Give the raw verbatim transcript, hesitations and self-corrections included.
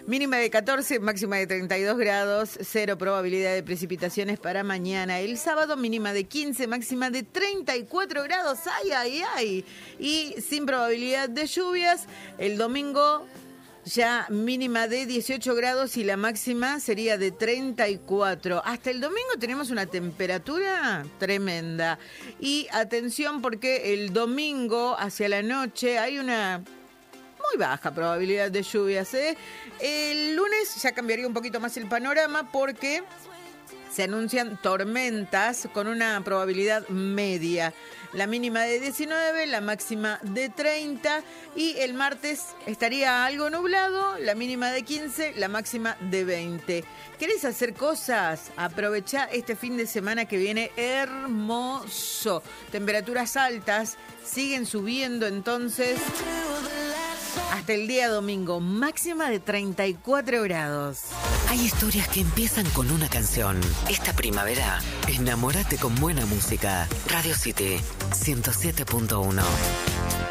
Mínima de catorce, máxima de treinta y dos grados, cero probabilidad de precipitaciones para mañana. El sábado mínima de quince, máxima de treinta y cuatro grados, ay, ay, ay. Y sin probabilidad de lluvias, el domingo ya mínima de dieciocho grados y la máxima sería de treinta y cuatro. Hasta el domingo tenemos una temperatura tremenda. Y atención porque el domingo hacia la noche hay una muy baja probabilidad de lluvias, ¿eh? El lunes ya cambiaría un poquito más el panorama porque se anuncian tormentas con una probabilidad media. La mínima de diecinueve, la máxima de treinta y el martes estaría algo nublado, la mínima de quince, la máxima de veinte. ¿Querés hacer cosas? Aprovechá este fin de semana que viene hermoso. Temperaturas altas siguen subiendo entonces hasta el día domingo, máxima de treinta y cuatro grados. Hay historias que empiezan con una canción. Esta primavera, enamórate con buena música. Radio City ciento siete punto uno.